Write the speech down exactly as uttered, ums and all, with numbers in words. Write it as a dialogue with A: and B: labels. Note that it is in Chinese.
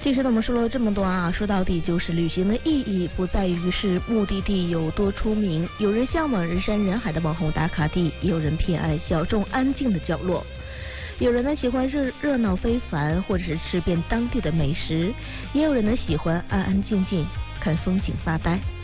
A: 其实呢，我们说了这么多啊，说到底就是旅行的意义不在于是目的地有多出名，有人向往人山人海的网红打卡地，也有人偏爱小众安静的角落。有人呢喜欢热热闹非凡，或者是吃遍当地的美食，也有人呢喜欢安安静静看风景发呆。